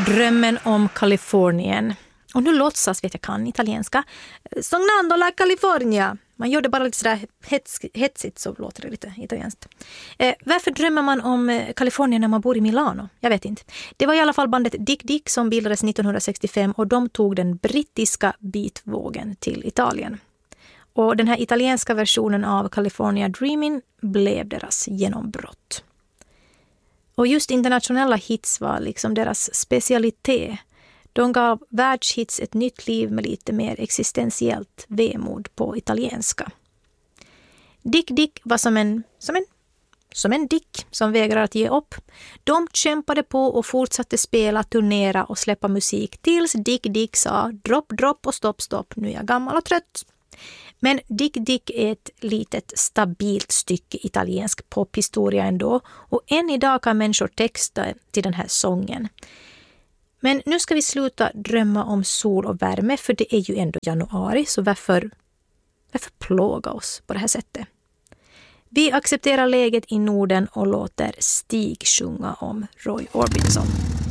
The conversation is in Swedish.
Drömmen om Kalifornien. Och nu låtsas vet jag kan italienska. Sognando la California. Man gör det bara lite sådär hetsigt så låter det lite italienskt. Varför drömmer man om Kalifornien när man bor i Milano? Jag vet inte. Det var i alla fall bandet Dick Dick som bildades 1965 och de tog den brittiska beatvågen till Italien. Och den här italienska versionen av California Dreaming blev deras genombrott. Och just internationella hits var liksom deras specialitet. De gav världshits ett nytt liv med lite mer existentiellt vemod på italienska. Dick Dick var som en dick som vägrar att ge upp. De kämpade på och fortsatte spela, turnera och släppa musik tills Dick Dick sa dropp och stopp, nu är jag gammal och trött. Men Dick Dick är ett litet stabilt stycke italiensk pophistoria ändå och än idag kan människor texta till den här sången. Men nu ska vi sluta drömma om sol och värme för det är ju ändå januari så varför plåga oss på det här sättet? Vi accepterar läget i Norden och låter Stig sjunga om Roy Orbison.